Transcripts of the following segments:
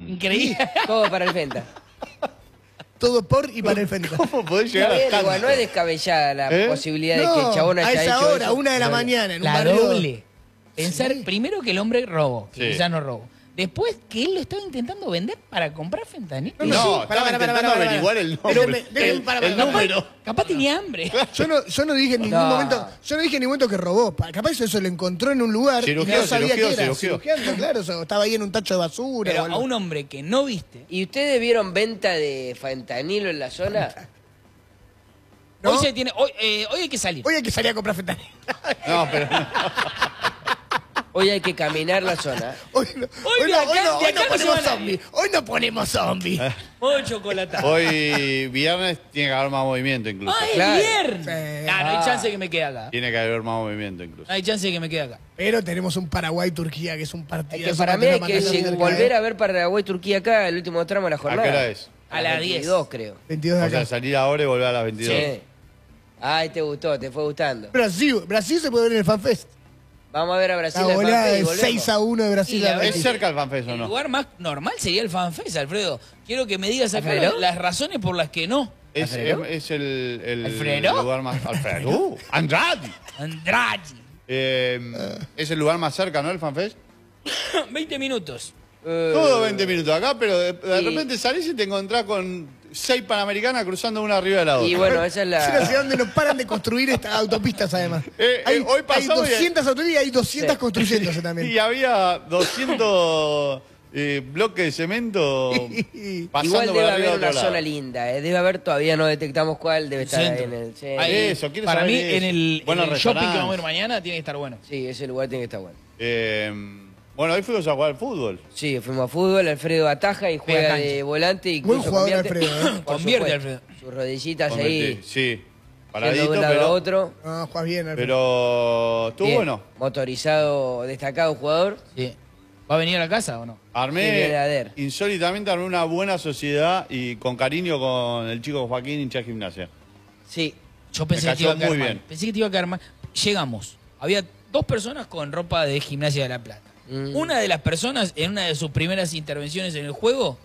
Increíble. Todo para el Fenta. Todo por y para el Fenta. ¿Cómo podés llegar Está bien, a tanto? igual, no es descabellada la posibilidad de que el chabón a haya esa hecho hora, eso. 1 de la mañana, en un La barrio... doble. Pensar primero que el hombre robó, que Sí. quizás no robó. Después que él lo estaba intentando vender para comprar fentanilo. No, Sí, estaba pará, intentando pará. averiguar el nombre. Déjenme, El número. Capaz tenía hambre. Yo no dije en ningún momento, que robó. Capaz eso lo encontró en un lugar y Cirugió, no sabía qué era. cirugió. Cirugiando, claro, o sea, estaba ahí en un tacho de basura. Pero o algo. a un hombre que no viste. ¿Y ustedes vieron venta de fentanilo en la zona? ¿No? Hoy se tiene. Hoy hay que salir. Hoy hay que salir a comprar fentanilo. No, pero Hoy hay que caminar la zona. Hoy no, Hoy de acá no no se ponemos va nadie. zombies. Hoy no ponemos zombies. Hoy chocolate. hoy viernes tiene que haber más movimiento incluso. ¡Ay, Claro. viernes! Sí. No hay chance que me quede acá. Tiene que haber más movimiento incluso. No hay chance que me quede acá. Pero tenemos un Paraguay-Turquía que es un partido. Es que para mí hay que volver a ver Paraguay-Turquía acá, el último tramo de la ¿A jornada. qué hora es? A las 10. 22, creo. 22 de O sea, acá. salir ahora y volver a las 22. Sí. Ay, te gustó, te fue gustando. Brasil se puede ver en el FanFest. Vamos a ver a Brasil. La al goleada FanFest y de volvemos. 6-1 de Brasil. Y la a verdad ¿Es Betis. cerca el FanFest o El no? lugar más normal sería el FanFest, Alfredo. Quiero que me digas acá ¿Alfredo? las razones por las que no. Es el ¿Alfredo? lugar más... ¿Alfredo? ¡Andrade! Andrade. Es el lugar más cerca, ¿no? El FanFest. 20 minutos. Todo 20 minutos acá, pero de y- repente salís y te encontrás con 6 panamericanas cruzando una arriba de la otra. Y bueno, esa es Es una la... ciudad donde no paran de construir estas autopistas, además. Hoy pasó hay 200 autopistas y hay 200 Sí. construyéndose también. Y había 200 bloques de cemento pasando Igual por debe arriba haber de una otro zona lado. linda, debe haber, todavía no detectamos cuál, debe estar ahí Centro. en el... Sí, Ahí, Eso, quiero para saber mí, eso. en el Buenos shopping que restaurantes. vamos a ir mañana tiene que estar bueno. sí, ese lugar tiene que estar bueno. Bueno, hoy fuimos a jugar al fútbol. Sí, fuimos a fútbol, Alfredo ataja y juega cancha. de volante y Buen incluso jugador, convierte, Alfredo, por Convierte, supuesto, Alfredo. sus rodillitas Convertí. ahí, Sí, yendo paradito, de un lado a pero, otro. No, juegas bien, Alfredo. pero estuvo Bien, bueno. motorizado, destacado jugador. Sí. ¿Va a venir a la casa o no? Sí, viene a ver. Insólitamente armé una buena sociedad y con cariño con el chico Joaquín, hincha de Gimnasia. Sí, Yo pensé Me que te iba a cayó quedar muy mal. bien. Pensé que te iba a quedar mal. Llegamos. Había 2 personas con ropa de Gimnasia de La Plata. Una de las personas, en una de sus primeras intervenciones en el juego,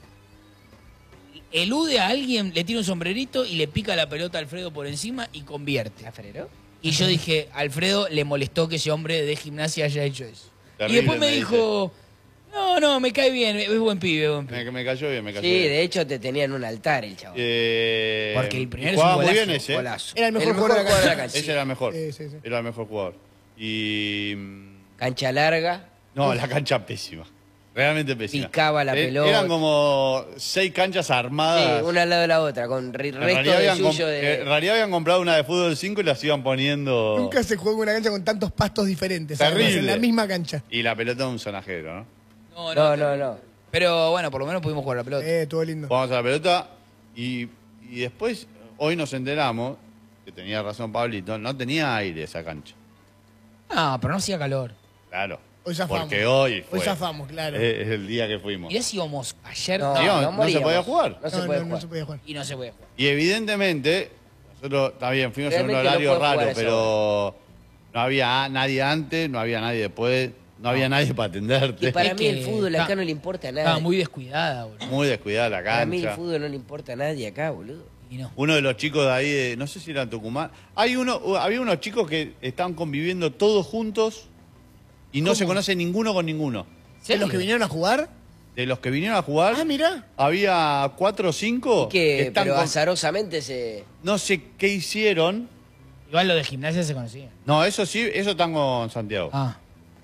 elude a alguien, le tira un sombrerito y le pica la pelota a Alfredo por encima y convierte. ¿Alfredo? Y yo dije, Alfredo le molestó que ese hombre de Gimnasia haya hecho eso. Terrible, y después me me dijo, no, me cae bien, es buen pibe, es buen pibe. Me cayó bien, me cayó Sí, bien. de hecho te tenía en un altar el chavo. Porque el primero es jugaba un muy golazo, bien ese. Golazo. Era el mejor jugador de la cancha. Ese era el mejor. Sí, sí, sí. Era el mejor jugador. Y... Cancha larga. No, la cancha pésima. Realmente pésima. Picaba la pelota. Eran como 6 canchas Sí, armadas. una al lado de la otra, con resto de habían suyo de... en realidad habían comprado una de fútbol 5 y las iban poniendo... Nunca se juega en una cancha con tantos pastos diferentes. Terrible. además, en la misma cancha. Y la pelota de un sonajero, ¿no? No. Pero bueno, por lo menos pudimos jugar la pelota. Estuvo lindo. Jugamos a la pelota y después, hoy nos enteramos, que tenía razón Pablito, no tenía aire esa cancha. Ah, pero no hacía calor. Claro. Hoy zafamos. Porque hoy fue. Hoy zafamos, claro. Es el día que fuimos. Mirá si íbamos ayer No, Sí, no se moríamos. podía jugar. No se No, puede no, jugar. no se podía jugar. y no se puede jugar. Y evidentemente, nosotros también fuimos en un Realmente no horario puedo jugar raro, a esa pero no había nadie antes, no había nadie después, no había nadie para atenderte. Y para Es mí el que fútbol acá está- no le importa a nadie. Estaba muy descuidada, boludo. Muy descuidada la Para mí el cancha. fútbol no le importa a nadie acá, boludo. Y no. Uno de los chicos de ahí, no sé si era Tucumán, había unos chicos que estaban conviviendo todos juntos y no se conoce ninguno con ninguno. ¿De los que vinieron a jugar? De los que vinieron a jugar, Ah, mirá. había 4 o 5 Que, están pero con- azarosamente se... no sé qué hicieron. Igual lo de Gimnasia se conocía. No, eso sí, eso están con Santiago. Ah.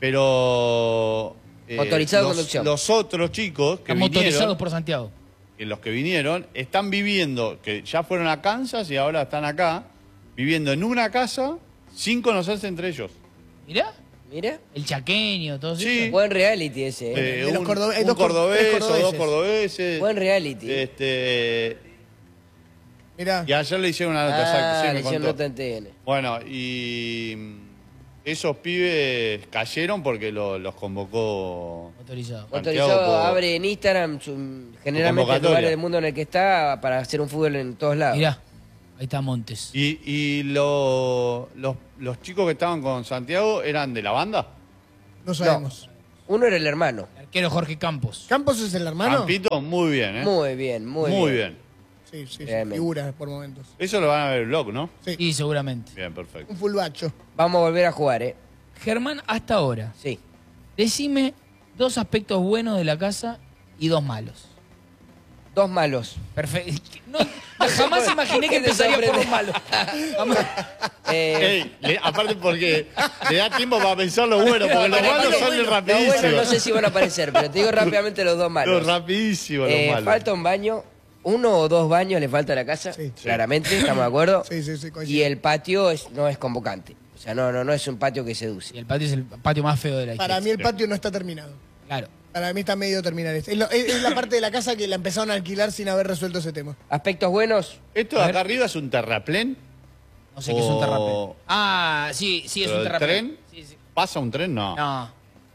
Pero Motorizado los, conducción. los otros chicos que Están motorizados vinieron, por Santiago. que los que vinieron, están viviendo, que ya fueron a Kansas y ahora están acá, viviendo en una casa sin conocerse entre ellos. Mirá, Mira, el chaqueño, todo Sí. eso. buen reality ese. De los hay un dos cordobés tres o 2 cordobeses. cordobeses. Buen reality. Mirá. Y ayer le hicieron una nota, exacto, sí, me le hicieron contó. nota en TN. Bueno, y esos pibes cayeron porque los convocó Motorizado. Santiago Motorizado por- abre en Instagram generalmente el convocatoria. lugar del mundo en el que está para hacer un fútbol en todos lados. Mirá, ahí está Montes. Y los chicos que estaban con Santiago eran de la banda. No sabemos. Uno era el hermano. El arquero Jorge Campos. ¿Campos es el hermano? Campito, muy bien, ¿eh? Muy bien, muy Muy bien. bien. Sí, Realmente. figura por momentos. Eso lo van a ver el blog, ¿no? Sí, Sí, seguramente. Bien, perfecto. un fulbacho. Vamos a volver a jugar, ¿eh? Germán, hasta ahora, Sí. decime 2 aspectos buenos de la casa y 2 malos. 2 malos. Perfecto. No, jamás imaginé que ¿Por qué te empezaría por sorprende? los malos. Jamás. Aparte porque le da tiempo para pensar lo bueno, porque los para malos mí lo son bueno- rapidísimos. Lo bueno no sé si van a aparecer, pero te digo rápidamente los 2 malos. Los rapidísimos, los malos. Falta un baño. 1 o 2 baños le falta a la casa, Sí. claramente, estamos de acuerdo. Sí, Y coincido. el patio no es convocante. O sea, no es un patio que seduce. Y el patio es el patio más feo de la historia. Para mí el patio no está terminado. Claro. Para mí está medio terminado. Es la parte de la casa que la empezaron a alquilar sin haber resuelto ese tema. Aspectos buenos, ¿Esto de acá arriba es un terraplén? No sé qué es un O- terraplén. Ah, sí, es ¿Pero un el terraplén. tren? Sí, sí. ¿Pasa un tren? No. No.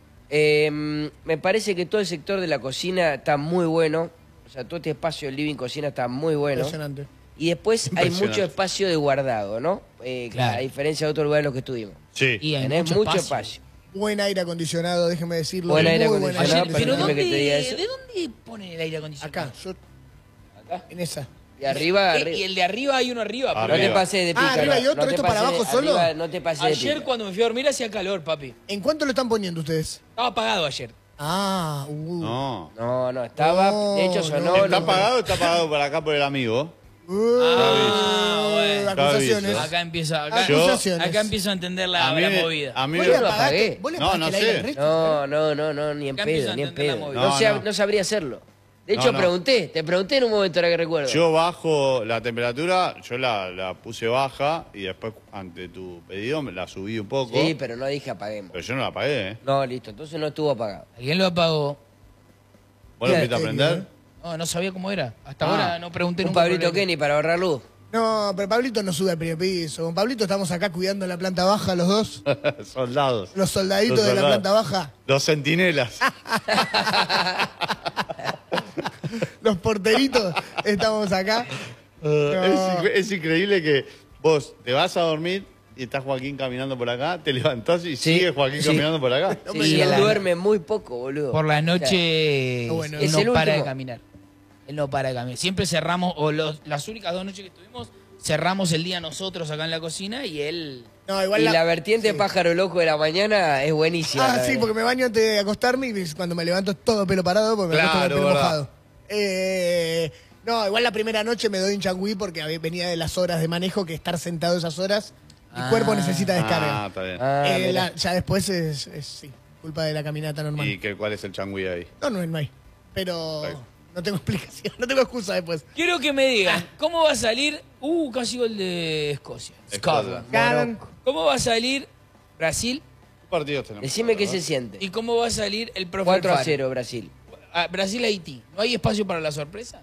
me parece que todo el sector de la cocina está muy bueno. O sea, todo este espacio del living cocina está muy bueno. Impresionante. Y después hay Impresionante. mucho espacio de guardado, ¿no? Claro. A diferencia de otros lugares en los que estuvimos. Sí. Y hay Tenés mucho espacio. Buen aire acondicionado, déjeme decirlo. Buen aire Muy acondicionado, Ayer, pero pero déjame que te diga eso. ¿de dónde ponen el aire acondicionado? Acá, yo, Acá. en esa. Y arriba, Y el de arriba hay uno arriba. Ah, pero no te pases de Ah, pícaro. arriba hay otro, no te ¿esto para pases- abajo solo? arriba no te pases de ayer pícaro. cuando me fui a dormir hacía calor, papi. ¿En cuánto lo están poniendo ustedes? Estaba apagado ayer. Ah, No. No, estaba. No, de hecho, no. sonó. ¿Está no- pagado o está pagado por acá por el amigo? bueno. Acusaciones. Acá empieza, Yo- Acusaciones. acá empiezo a entender la movida. A mí ¿Vos me- le lo apagaste? apagué. ¿Vos le No, apagaste no el aire sé. al resto? No, ni en Acá empiezo pedo, a ni en entender la pedo. movida. No. No sabría hacerlo. De No, hecho, no. te pregunté en un momento ahora que recuerdo. Yo bajo la temperatura, yo la puse baja y después, ante tu pedido, me la subí un poco. Sí, pero no dije apaguemos. Pero yo no la apagué, ¿eh? No, listo, entonces no estuvo apagado. ¿Alguien lo apagó? ¿Vos lo Mira, fuiste a prender? No, no sabía cómo era. Hasta Ah. ahora no pregunté Un nunca. por Pablito el- Kenny para ahorrar luz. No, pero Pablito no sube al primer piso. Con Pablito estamos acá cuidando la planta baja, los dos. Soldados. Los soldaditos Los de la soldados. planta baja. Los centinelas. Los porteritos estamos acá. Es increíble que vos te vas a dormir y está Joaquín caminando por acá, te levantás y Sí, sigue Joaquín sí. caminando por acá. No me Sí, digas. él duerme muy poco, boludo. Por la O sea, noche bueno. él Es no el para de último. caminar. Él no para de caminar. Siempre cerramos, las únicas 2 noches que estuvimos, cerramos el día nosotros acá en la cocina y él... No, igual y la vertiente pájaro loco de la mañana es buenísima. Ah, la sí, verdad. porque me baño antes de acostarme y cuando me levanto todo pelo parado porque me acuesto con el Claro, pelo verdad. mojado. No, igual la primera noche me doy un changüí porque venía de las horas de manejo que estar sentado esas horas, mi cuerpo necesita descarga. Ah, está bien. Ah, mirá. Ya después es sí, culpa de la caminata normal. ¿Y cuál es el changüí ahí? No hay. Pero Perfecto. no tengo explicación, no tengo excusa después. Quiero que me digan, ¿cómo va a salir... casi gol de Escocia. Scotland. Morocco. ¿Cómo va a salir Brasil ¿Qué partidos tenemos? Decime qué ¿verdad? se siente. y cómo va a salir el profe 4-0 Brasil. Brasil-Haití. ¿No hay espacio para la sorpresa?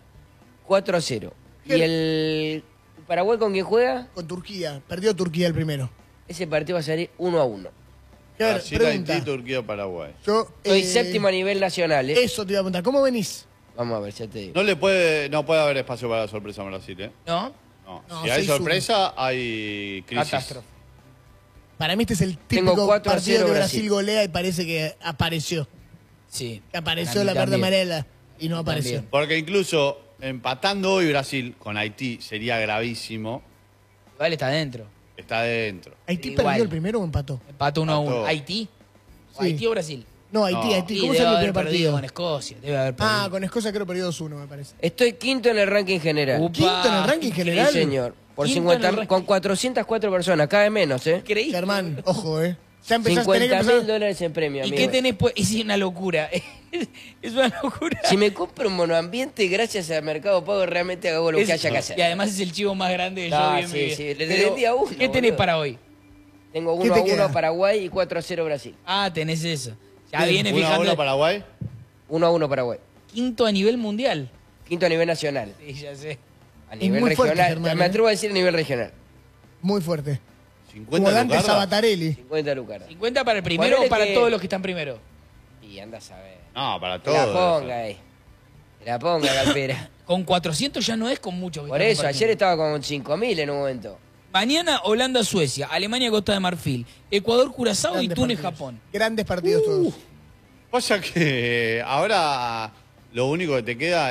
4-0. ¿Y el Paraguay con quién juega? Con Turquía, perdió Turquía el primero. Ese partido va a salir 1-1. Claro, Brasil, pregunta. Haití, Turquía, Paraguay. Yo, Soy séptimo a nivel nacional, ¿eh? Eso te iba a preguntar, ¿cómo venís? Vamos a ver, ya te digo. No puede haber espacio para la sorpresa en Brasil, ¿eh? ¿No? No. No, Si hay 6-1. sorpresa, hay crisis. Catástrofe. Para mí este es el Tengo típico 4-0 partido que Brasil Brasil. golea y parece que apareció. Sí. Que apareció Para mí la verde también. amarela y no apareció. También. Porque incluso empatando hoy Brasil con Haití sería gravísimo. Igual está adentro. Está dentro. ¿Haití Igual. perdió el primero o empató? Empató 1-1. Empató. ¿Haití? ¿O Sí. ¿Haití o Brasil? No, Haití, No. Haití. Y ¿Cómo debe salió el haber primer perdido partido? con Escocia. Debe haber perdido. Ah, con Escocia creo perdió 2-1, me parece. Estoy quinto en el ranking general. Upa. ¿Quinto en el ranking general? Sí, señor. Por Quinto 50, en el ranking. con 404 personas, cada vez menos, ¿eh? ¿Creí? Germán, ojo, Ya empezás a tener que $50.000 empezar... en premio, ¿Y amigo. qué tenés pues? Es una locura. Es una locura. Si me compro un monoambiente gracias a Mercado Pago, realmente hago lo que haya que hacer. Y además es el chivo más grande que yo Ah, vi en mi sí, vida. sí. Le Pero, vendí a uno, ¿qué tenés boludo. para hoy? Tengo ¿Qué te 1-1 queda? Paraguay y 4-0 Brasil. Ah, tenés eso. Ya Bien. viene 1-1 fijando. Paraguay. 1-1 Paraguay. Quinto a nivel mundial. Quinto a nivel nacional. Sí, ya sé. A nivel muy fuerte, regional. Germán, me ¿eh? atrevo a decir a nivel regional. Muy fuerte. 50 Como Dante Lucarda. Sabatarelli. 50 lucas. 50 para el primero Ponele o para que- todos los que están primero. Y andas a ver. No, para Que la todos. ponga ahí. Que la ponga, Galpera. Con 400 ya no es con muchos. que Por están eso, ayer compartiendo. estaba con 5.000 en un momento. Mañana Holanda-Suecia, Alemania-Costa de Marfil, Ecuador-Curazao y Grandes Túnez-Japón. partidos. Grandes partidos todos. Pasa que ahora lo único que te queda